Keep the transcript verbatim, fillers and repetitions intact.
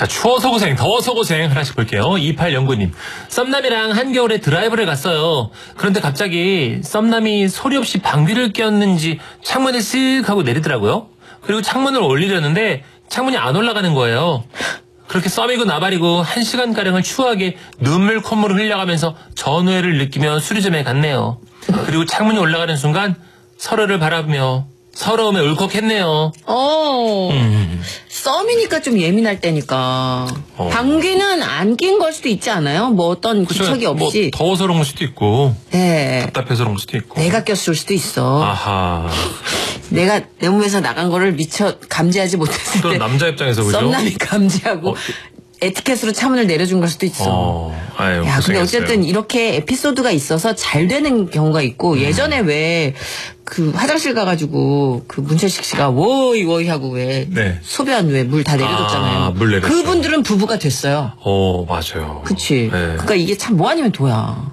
자, 추워서 고생, 더워서 고생 하나씩 볼게요. 이팔영구 님. 썸남이랑 한겨울에 드라이브를 갔어요. 그런데 갑자기 썸남이 소리 없이 방귀를 뀌었는지 창문을 쓱 하고 내리더라고요. 그리고 창문을 올리려는데 창문이 안 올라가는 거예요. 그렇게 썸이고 나발이고 한 시간가량을 추하게 눈물 콧물을 흘려가면서 전우애를 느끼며 수리점에 갔네요. 그리고 창문이 올라가는 순간 서로를 바라보며 서러움에 울컥했네요. 어, 음. 썸이니까 좀 예민할 때니까. 어. 방귀는 안 낀 걸 수도 있지 않아요? 뭐 어떤 그쵸, 구척이 뭐 없이. 더워서 그런 걸 수도 있고 네. 답답해서 그런 걸 수도 있고. 내가 꼈을 수도 있어. 아하. 내가 내 몸에서 나간 거를 미처 감지하지 못했을 또 때. 남자 입장에서 그죠? 썸남이 감지하고 어, 에티켓으로 차문을 내려준 걸 수도 있어. 어, 아유, 야, 근데 고생했어요. 어쨌든 이렇게 에피소드가 있어서 잘 되는 경우가 있고, 음. 예전에 왜 그 화장실 가가지고 그 문철식 씨가 워이 워이 하고 왜 네. 소변 왜 물 다 내려줬잖아요. 아, 물 내렸죠. 그분들은 부부가 됐어요. 어, 맞아요. 그치. 네. 그러니까 이게 참 뭐 아니면 도야.